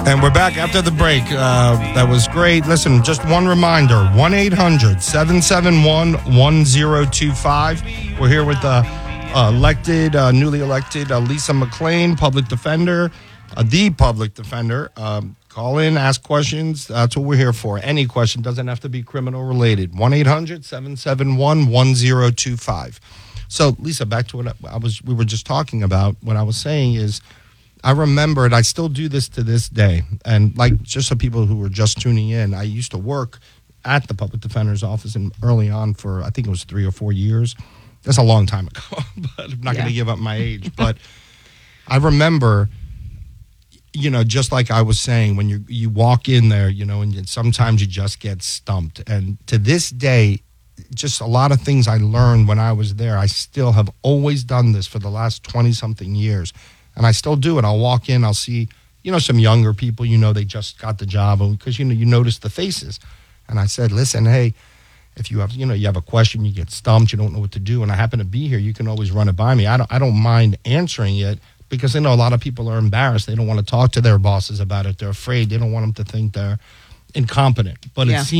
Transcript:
And we're back after the break. That was great. Listen, just one reminder, 1-800-771-1025. We're here with newly elected Lisa McClain, public defender, the public defender. Call in, ask questions. That's what we're here for. Any question, doesn't have to be criminal related. 1-800-771-1025. So, Lisa, back to what we were just talking about. What I was saying is, I remembered, I still do this to this day. And like just so people who were just tuning in, I used to work at the public defender's office and early on for, I think it was 3 or 4 years. That's a long time ago, but I'm not going to give up my age. But I remember, just like I was saying, when you walk in there, and sometimes you just get stumped. And to this day, just a lot of things I learned when I was there, I still have always done this for the last 20-something years. And I still do it. I'll walk in, I'll see, some younger people, they just got the job because, you notice the faces. And I said, listen, hey, if you have, you have a question, you get stumped, you don't know what to do, and I happen to be here, you can always run it by me. I don't mind answering it because I know a lot of people are embarrassed. They don't want to talk to their bosses about it. They're afraid. They don't want them to think they're incompetent. But it seems